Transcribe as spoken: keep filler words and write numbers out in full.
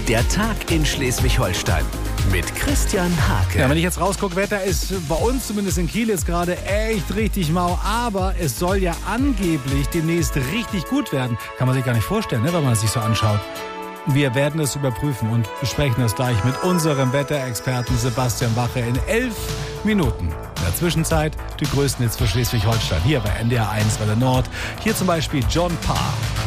Der Tag in Schleswig-Holstein mit Christian Hake. Ja, wenn ich jetzt rausgucke, Wetter ist bei uns zumindest in Kiel jetzt gerade echt richtig mau. Aber es soll ja angeblich demnächst richtig gut werden. Kann man sich gar nicht vorstellen, ne, wenn man es sich so anschaut. Wir werden es überprüfen und besprechen das gleich mit unserem Wetterexperten Sebastian Wache in elf Minuten. In der Zwischenzeit die größten jetzt für Schleswig-Holstein. Hier bei N D R eins bei der Nord. Hier zum Beispiel John Parr.